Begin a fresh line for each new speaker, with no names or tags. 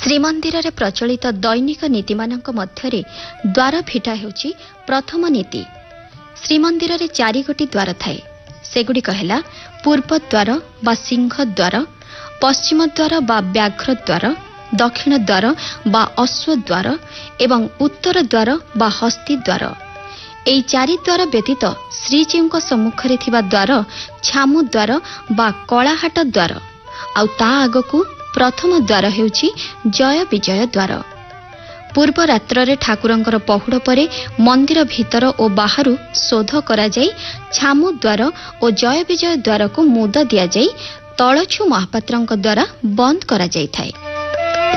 श्रीमंदिर रे प्रचलित दैनिक नीतिमानक मध्यरे द्वार फिटा हेउची प्रथम नीति। श्रीमंदिर रे 4 गोटी द्वार थाए। सेगुड़िक हेला पूर्व द्वार बा सिंह द्वार, पश्चिम द्वार बा व्याघ्र द्वार, दक्षिण द्वार बा अश्व द्वार एवं उत्तर द्वार बा हस्ती द्वार। एई 4 द्वार व्यतीत श्रीजीव सम्मुख रे थिबा द्वार छामु द्वार बा कलाहाट द्वार। आउ ता आगकू प्रथम द्वार हेउची जय विजय द्वार। पूर्व रात्र रे ठाकुरंकर पहुड़ परे मंदिर भीतर और बाहरु शोध करा जाई छामु द्वार और जय विजय द्वार को मुद दिया जाई तळछु महापात्रंक द्वारा बंद करा जाई थाए।